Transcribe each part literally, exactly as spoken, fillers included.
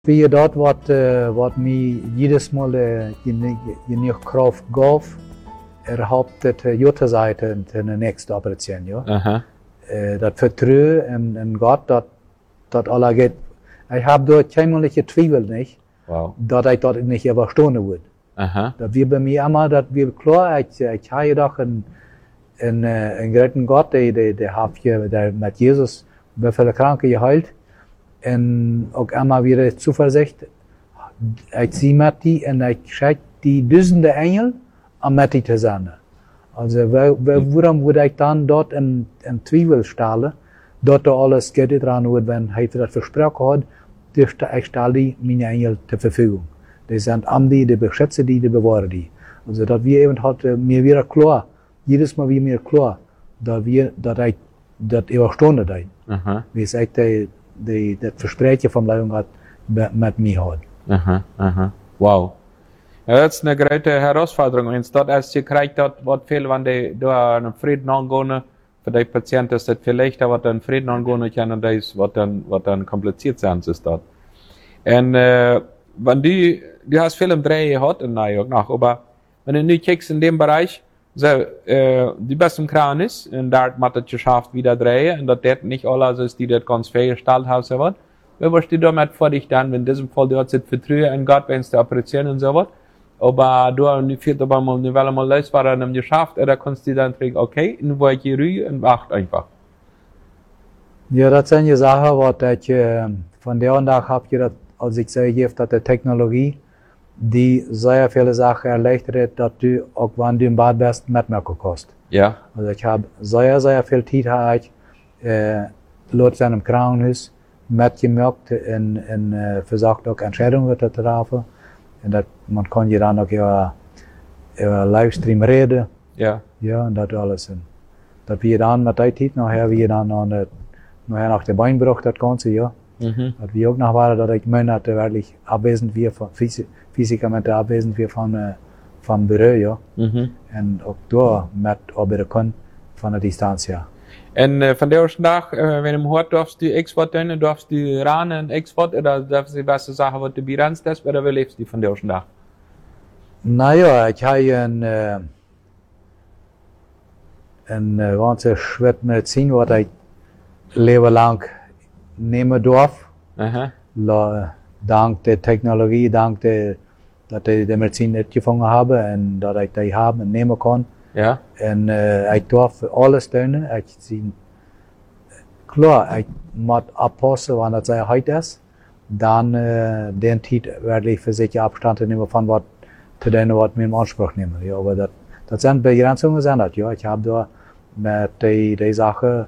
Wie dat wat, uh, wat mij jedes Mal uh, je Kraft gaf, er hat het uh, jute Seite in de nächste Operation, ja. Aha. Uh, dat Vertrauen in, in Gott, dat, dat alle geht. Ich habe dort keinmalige Zweifel nicht, Wow. dass ich dort nicht überstehen wird. Aha. Dat wir bei mir immer, dat wir klar, ich, ich habe doch einen, einen, einen großen Gott, der, der, der hat hier, der mit Jesus bei vielen Kranken geheilt. En ook immer wieder Zuversicht. Ich zie met die en ich schijk die duizenden engel om met die te zijn. Also waarom würde ich dann dort in, in Zweifel stellen, dort alles Geld dran wird, wenn er das versprochen hat, ich stelle die meine Engel zur Verfügung. Die sind am die, die beschützen die, die bewahren die. Also dass wir eben hat mir wieder klar, jedes Mal wie mir klar, dass wir, dass ich das überstanden habe. Wie es echt die, das Versprechen vom Leitung hat, mit mir hat. Aha, aha. Wow. Ja, das ist eine große Herausforderung. Wenn dort erst gekriegt hat, wird viel, wenn die da einen Frieden angehen, für die Patienten ist das viel leichter, was dann Frieden angehen kann, und das wird dann, wird dann kompliziert sein, ist dort. Und, äh, wenn du, du hast viel im Dreh gehabt in New York nach, aber wenn du nicht kickst in dem Bereich, so, äh, die besten Kran ist, und da hat das geschafft, wieder drehen, und das hat nicht alles ist, die das ganz festgestellt haben, so was. Was steht damit vor dich dann, wenn in diesem Fall, du hast das Vertrauen in Gott, wenn es die Operation und so was, aber du hast nicht aber mal, nicht mal los war, dann geschafft, oder kannst du dann denken, okay, dann war ich hier ruhig und wacht einfach. Ja, das sind die Sachen, was ich, äh, von der und da habe ich das, als ich sage, dass die Technologie, die sehr viele Sachen erleichtert, dass du auch wenn du im Bad bist, mitmerken kannst. Ja. Also ich habe sehr, sehr viel Zeit gehabt, äh, Leute in einem Krankenhaus mitgemerkt, in, in, äh, versucht auch Entscheidungen zu treffen. Und dat, man kann ja dann auch über, über Livestream reden. Ja. Ja, und das alles. Und dass wir dann mit der Zeit nachher, wie dann noch nicht, nachher nach dem Beinbruch, das Ganze, ja. Mhm. Dass wir auch noch waren, dass ich Monate wirklich abwesend wir von, physikament abwesend wir von, äh, vom Büro, ja. Mhm. Und auch da mitarbeiten können von der Distanz, ja. Und äh, von der ersten Tag, äh, wenn du hört, darfst du Export tun, darfst du ran und Export, oder darfst du was sagen, was du bilanz hast, oder wie lebst du von der ersten Tag? Naja, ich habe ein, äh, ein äh, ganzes Schritt Medizin, was ich leben lang nehmen darf. Aha. La, dank der Technologie, dank der, dass ich die Medizin nicht gefunden habe und dass ich die haben und nehmen kann. Ja. En uh, ik darf alles doen. Ik zie, klar, ik moet oppassen wanneer het sehr heet is. Dan uh, den tijd werde ich für sich Abstand nehmen von was zu denen, was wir in Anspruch nehmen. Ja, aber das, das sind Begrenzungen, sind das, ja. Ich habe da mit die, die Sache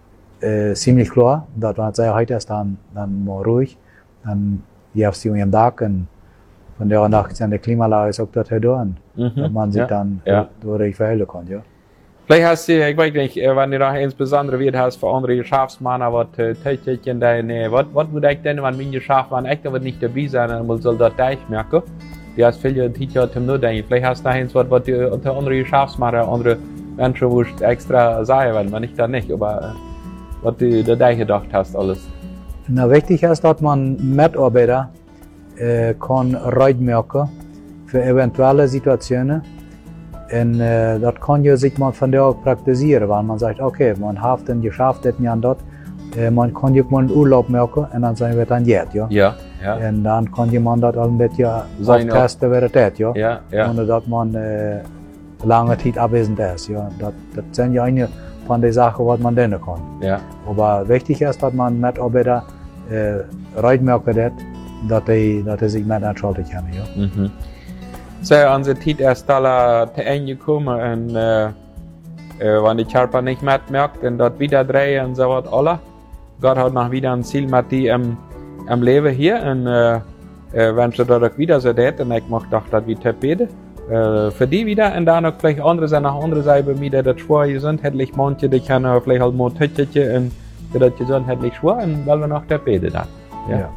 äh, ziemlich klar, dass wenn es sehr heet ist, dann, dann mal ruhig. Dann gehst du am Tag und von der Nacht in der Klimalage ist auch das hier da, und Mhm. man sich Ja. dann Ja. durch verheilen kann, ja. Vielleicht hast du, ich weiß nicht, wenn du noch insbesondere wird hast für andere Geschäftsmänner, was tätig in der Nähe, was, was würde ich denn, wenn mein Geschäftsmann echt aber nicht dabei sein, dann soll das gleich merken. Die hast viele Titel zum Nachdenken. Vielleicht hast du noch eins, was, was du unter andere Geschäftsmänner, andere Menschen, wo ich extra sagen will, wenn ich da nicht, aber was du da gedacht hast, alles. Na, wichtig ist, dass man Mitarbeiter äh, kann merken für eventuelle Situationen. Und äh, das kann ja sich man von der auch praktizieren, weil man sagt, okay, man hat dann geschafft, das Jahr dort, äh, man kann ja mal einen Urlaub merken und dann sagen wir dann jetzt, ja. Ja, ja. Und dann kann jemand das ein bisschen Sein, auftesten, wer das ja. Ja, ja. Ohne dass man äh, lange Zeit abwesend ist, ja. Das, das sind ja eine von den Sachen, was man lernen kann. Ja. Aber wichtig ist, dass man Mitarbeiter äh, reinmerken hat, dass die, dass die sich mit entscheiden können, ja. Mhm. So, unsere Zeit ist alle zu Ende gekommen, und äh, äh, wenn die Körper nicht mitmerkt und dort wieder drehen und so was alle. Gott hat noch wieder ein Ziel mit die im, im Leben hier, und äh, äh, wenn sie dort wieder so tät, und ich mag doch, dass wir beten, äh, für die wieder, und dann auch vielleicht andere sind nach andere Seite wieder, das schwer sind, hättlich manche, die können vielleicht halt mal tötchen, und die das gesund hättlich schwer, und weil wir noch der beten dann. Ja. Ja.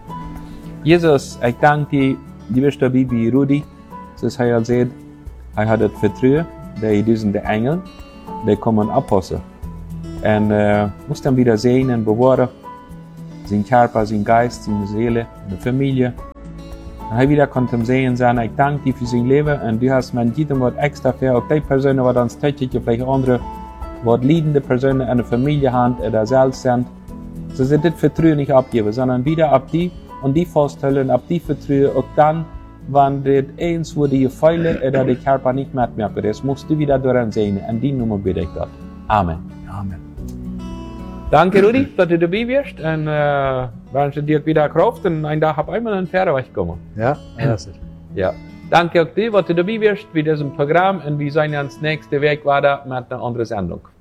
Jesus, ich danke dir, die bist dabei wie Rudi. Das hat er sieht, er hat das Vertrauen, die diesen die Engel, die kommen abpassen. Und äh, muss dann wieder sehen und bewahren. sein Körper, sein Geist, seine Seele, seine Familie. Und er wieder konnte ihm sehen, sagen, ich danke dir für sein Leben und du hast mein jedem Wort extra für auch die Personen, die uns tätig, vielleicht andere, die leidende Personen in der Familie haben oder selbst sind. So sind das Vertrauen nicht abgeben, sondern wieder ab die und die feststellen, ab die Vertrauen auch dann, wenn das eins, wo die Fäule oder der Körper nicht mehr merkt, das musst du wieder daran sehen. Und die Nummer bitte ich dort. Amen. Amen. Danke, Rudi, dass du dabei wirst. Und äh, wünsche dir wieder Kraft und einen Tag auf einmal ein Pferd kommen. Ja, das ist. Ja. Danke auch dir, dass du dabei wirst bei diesem Programm und wir sehen uns nächste Woche weiter mit einer anderen Sendung.